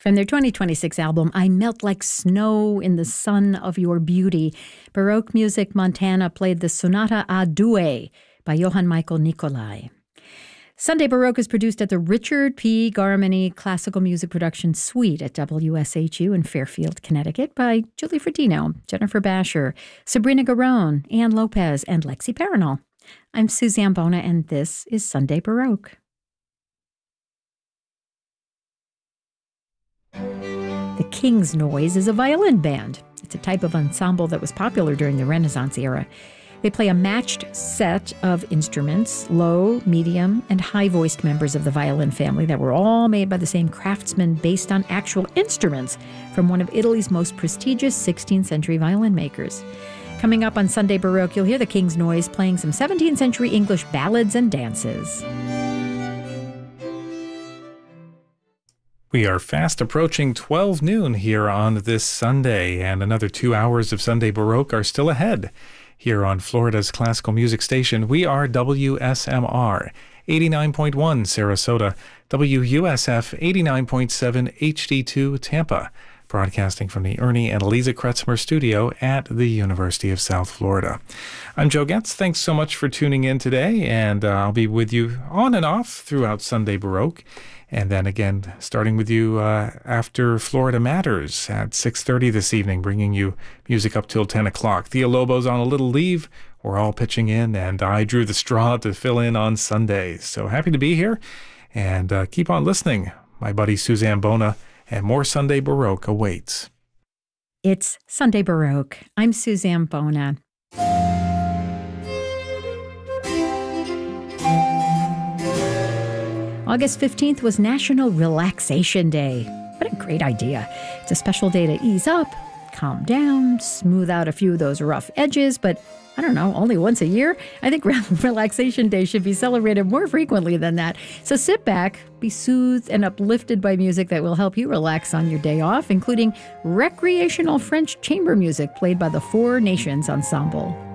From their 2026 album, I Melt Like Snow in the Sun of Your Beauty, Baroque Music Montana played the Sonata a Due by Johann Michael Nicolai. Sunday Baroque is produced at the Richard P. Garmany Classical Music Production Suite at WSHU in Fairfield, Connecticut by Julie Fredino, Jennifer Basher, Sabrina Garone, Ann Lopez, and Lexi Paranol. I'm Suzanne Bona, and this is Sunday Baroque. The King's Noise is a violin band. It's a type of ensemble that was popular during the Renaissance era. They play a matched set of instruments, low, medium, and high-voiced members of the violin family that were all made by the same craftsmen based on actual instruments from one of Italy's most prestigious 16th century violin makers. Coming up on Sunday Baroque, you'll hear the King's Noise playing some 17th century English ballads and dances. We are fast approaching 12 noon here on this Sunday, and another 2 hours of Sunday Baroque are still ahead. Here on Florida's classical music station, we are WSMR 89.1 Sarasota, WUSF 89.7 HD2 Tampa, broadcasting from the Ernie and Eliza Kretzmer studio at the University of South Florida. I'm Joe Getz. Thanks so much for tuning in today, and I'll be with you on and off throughout Sunday Baroque. And then again, starting with you after Florida Matters at 6:30 this evening, bringing you music up till 10 o'clock. Thea Lobo's on a little leave. We're all pitching in, and I drew the straw to fill in on Sundays. So happy to be here, and keep on listening. My buddy Suzanne Bona, and more Sunday Baroque awaits. It's Sunday Baroque. I'm Suzanne Bona. August 15th was National Relaxation Day. What a great idea. It's a special day to ease up, calm down, smooth out a few of those rough edges, but I don't know, only once a year? I think Relaxation Day should be celebrated more frequently than that. So sit back, be soothed and uplifted by music that will help you relax on your day off, including recreational French chamber music played by the Four Nations Ensemble.